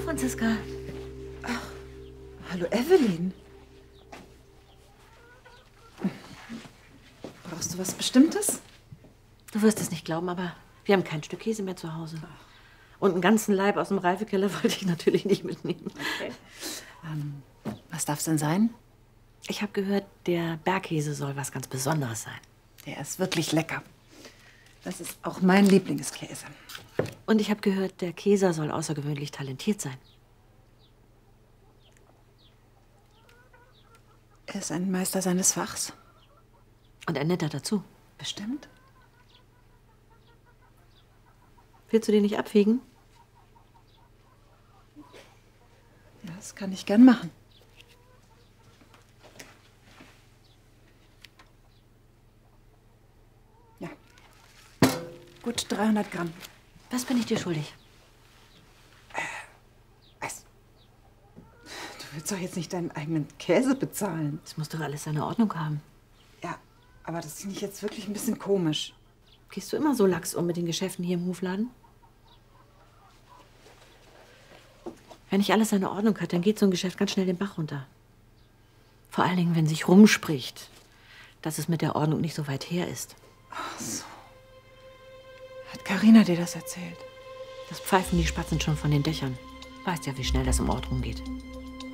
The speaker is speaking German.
Franziska. Ach, hallo, Evelyn. Brauchst du was Bestimmtes? Du wirst es nicht glauben, aber wir haben kein Stück Käse mehr zu Hause. Und einen ganzen Leib aus dem Reifekeller wollte ich natürlich nicht mitnehmen. Okay. Was darf es denn sein? Ich habe gehört, der Bergkäse soll was ganz Besonderes sein. Der ist wirklich lecker. Das ist auch mein Lieblingskäse. Und ich habe gehört, der Käser soll außergewöhnlich talentiert sein. Er ist ein Meister seines Fachs. Und ein netter dazu. Bestimmt. Willst du den nicht abwiegen? Ja, das kann ich gern machen. Ja. Gut 300 Gramm. Was bin ich dir schuldig? Was? Du willst doch jetzt nicht deinen eigenen Käse bezahlen. Das muss doch alles seine Ordnung haben. Ja, aber das finde ich jetzt wirklich ein bisschen komisch. Gehst du immer so lax um mit den Geschäften hier im Hofladen? Wenn nicht alles seine Ordnung hat, dann geht so ein Geschäft ganz schnell den Bach runter. Vor allen Dingen, wenn sich rumspricht, dass es mit der Ordnung nicht so weit her ist. Ach so. Hat Carina dir das erzählt? Das pfeifen die Spatzen schon von den Dächern. Weißt ja, wie schnell das im Ort rumgeht.